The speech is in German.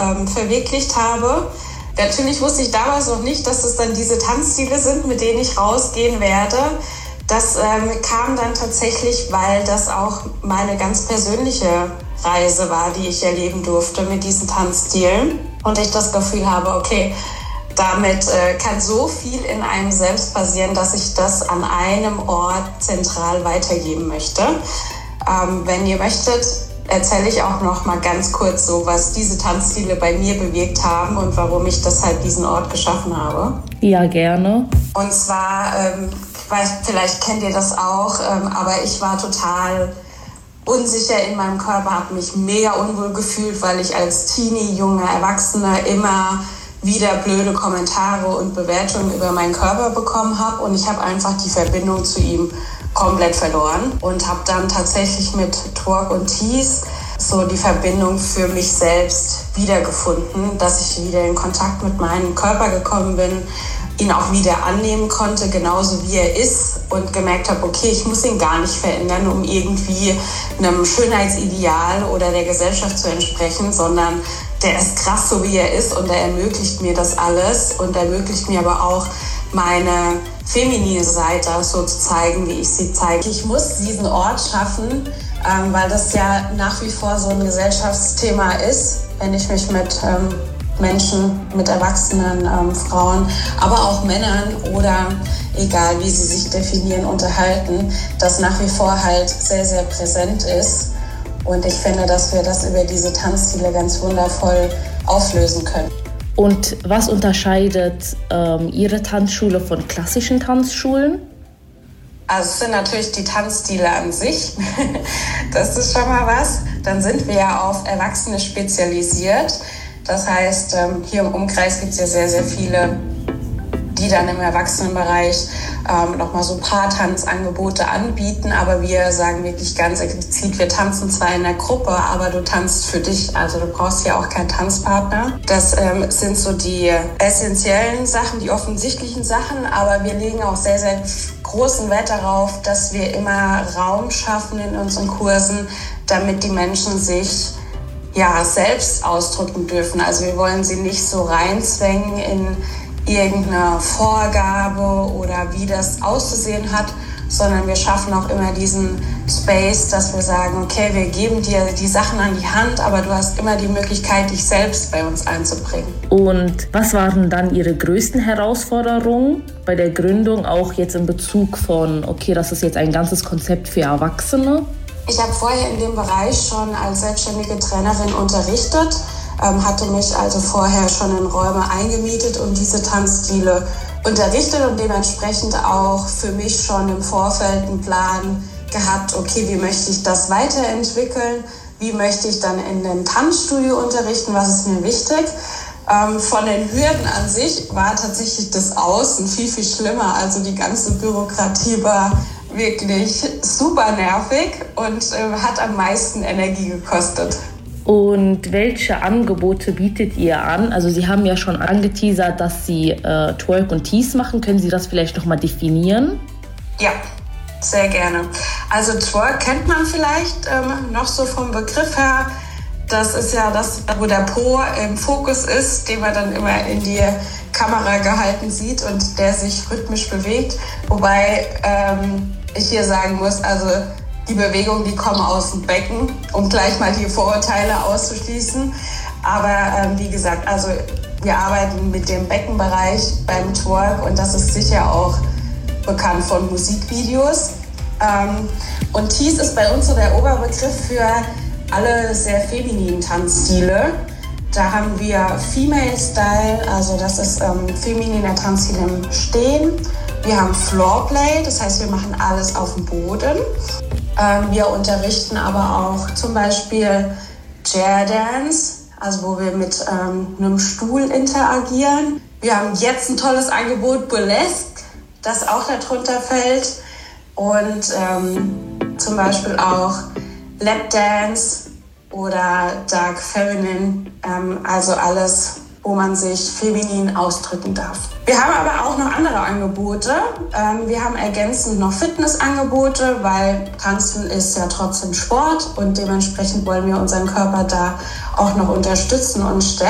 verwirklicht habe. Natürlich wusste ich damals noch nicht, dass es dann diese Tanzstile sind, mit denen ich rausgehen werde. Das kam dann tatsächlich, weil das auch meine ganz persönliche Reise war, die ich erleben durfte mit diesen Tanzstilen. Und ich das Gefühl habe, okay, damit kann so viel in einem selbst passieren, dass ich das an einem Ort zentral weitergeben möchte. Wenn ihr möchtet, erzähle ich auch noch mal ganz kurz so, was diese Tanzstile bei mir bewirkt haben und warum ich deshalb diesen Ort geschaffen habe. Ja, gerne. Und zwar, vielleicht kennt ihr das auch, aber ich war total unsicher in meinem Körper, habe mich mega unwohl gefühlt, weil ich als Teenie, junger Erwachsener immer wieder blöde Kommentare und Bewertungen über meinen Körper bekommen habe. Und ich habe einfach die Verbindung zu ihm komplett verloren und habe dann tatsächlich mit Twerk und Tease so die Verbindung für mich selbst wiedergefunden, dass ich wieder in Kontakt mit meinem Körper gekommen bin, ihn auch wieder annehmen konnte, genauso wie er ist und gemerkt habe, okay, ich muss ihn gar nicht verändern, um irgendwie einem Schönheitsideal oder der Gesellschaft zu entsprechen, sondern der ist krass, so wie er ist und er ermöglicht mir das alles und ermöglicht mir aber auch meine feminine Seite so zu zeigen, wie ich sie zeige. Ich muss diesen Ort schaffen, weil das ja nach wie vor so ein Gesellschaftsthema ist, wenn ich mich mit Menschen, mit erwachsenen Frauen, aber auch Männern oder egal wie sie sich definieren, unterhalten, das nach wie vor halt sehr, sehr präsent ist. Und ich finde, dass wir das über diese Tanzstile ganz wundervoll auflösen können. Und was unterscheidet Ihre Tanzschule von klassischen Tanzschulen? Also es sind natürlich die Tanzstile an sich. Das ist schon mal was. Dann sind wir ja auf Erwachsene spezialisiert. Das heißt, hier im Umkreis gibt es ja sehr, sehr viele, die dann im Erwachsenenbereich nochmal so Paartanzangebote anbieten. Aber wir sagen wirklich ganz explizit, wir tanzen zwar in der Gruppe, aber du tanzt für dich. Also du brauchst ja auch keinen Tanzpartner. Das sind so die essentiellen Sachen, die offensichtlichen Sachen. Aber wir legen auch sehr, sehr großen Wert darauf, dass wir immer Raum schaffen in unseren Kursen, damit die Menschen sich selbst ausdrücken dürfen. Also wir wollen sie nicht so reinzwängen in irgendeine Vorgabe oder wie das auszusehen hat, sondern wir schaffen auch immer diesen Space, dass wir sagen, okay, wir geben dir die Sachen an die Hand, aber du hast immer die Möglichkeit, dich selbst bei uns einzubringen. Und was waren dann Ihre größten Herausforderungen bei der Gründung, auch jetzt in Bezug von, okay, das ist jetzt ein ganzes Konzept für Erwachsene? Ich habe vorher in dem Bereich schon als selbstständige Trainerin unterrichtet, hatte mich also vorher schon in Räume eingemietet und diese Tanzstile unterrichtet und dementsprechend auch für mich schon im Vorfeld einen Plan gehabt, okay, wie möchte ich das weiterentwickeln, wie möchte ich dann in dem Tanzstudio unterrichten, was ist mir wichtig. Von den Hürden an sich war tatsächlich das Außen viel, viel schlimmer, also die ganze Bürokratie war wirklich super nervig und hat am meisten Energie gekostet. Und welche Angebote bietet ihr an? Also Sie haben ja schon angeteasert, dass Sie Twerk und Tease machen. Können Sie das vielleicht nochmal definieren? Ja, sehr gerne. Also Twerk kennt man vielleicht noch so vom Begriff her. Das ist ja das, wo der Po im Fokus ist, den man dann immer in die Kamera gehalten sieht und der sich rhythmisch bewegt. Wobei ich hier sagen muss, also die Bewegungen, die kommen aus dem Becken, um gleich mal die Vorurteile auszuschließen. Aber wie gesagt, also wir arbeiten mit dem Beckenbereich beim Twerk und das ist sicher auch bekannt von Musikvideos. Und Tease ist bei uns so der Oberbegriff für alle sehr femininen Tanzstile. Da haben wir Female Style, also das ist femininer Tanzstil im Stehen. Wir haben Floorplay, das heißt, wir machen alles auf dem Boden. Wir unterrichten aber auch zum Beispiel Chair Dance, also wo wir mit einem Stuhl interagieren. Wir haben jetzt ein tolles Angebot, Burlesque, das auch darunter fällt. Und zum Beispiel auch Lap Dance oder Dark Feminine, also alles, wo man sich feminin ausdrücken darf. Wir haben aber auch noch andere Angebote. Wir haben ergänzend noch Fitnessangebote, weil Tanzen ist ja trotzdem Sport und dementsprechend wollen wir unseren Körper da auch noch unterstützen und stärken.